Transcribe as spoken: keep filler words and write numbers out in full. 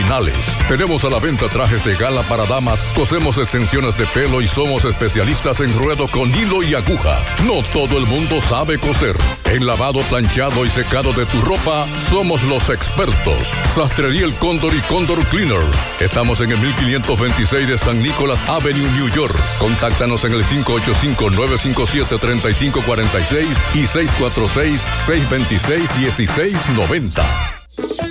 originales. Tenemos a la venta trajes de gala para damas, cosemos extensiones de pelo y somos especialistas en ruedo con hilo y aguja. No todo el mundo sabe coser. En lavado, planchado y secado de tu ropa, somos los expertos. Sastrería El Cóndor y Cóndor Cleaner. Estamos en el mil quinientos veintiséis de San Nicolás Avenue, New York. Contáctanos en el cinco ocho cinco, nueve cinco siete, tres cinco cuatro seis y seis cuatro seis, seis dos seis, uno seis nueve cero.